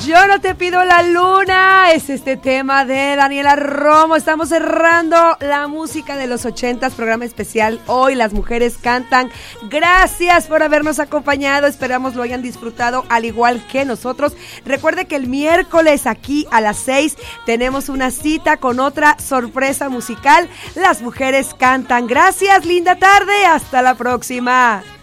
Yo no te pido la luna, es este tema de Daniela Romo. Estamos cerrando la música de los 80s, programa especial. Hoy las mujeres cantan. Gracias por habernos acompañado, esperamos lo hayan disfrutado al igual que nosotros. Recuerde que el miércoles aquí a las 6 tenemos una cita con otra sorpresa musical. Las mujeres cantan. Gracias, linda tarde, hasta la próxima.